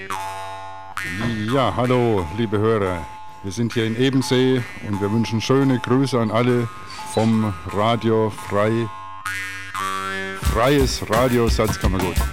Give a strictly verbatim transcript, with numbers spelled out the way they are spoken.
Ja, hallo, liebe Hörer. Wir sind hier in Ebensee und wir wünschen schöne Grüße an alle vom Radio Frei. Freies Radio Salzkammergut.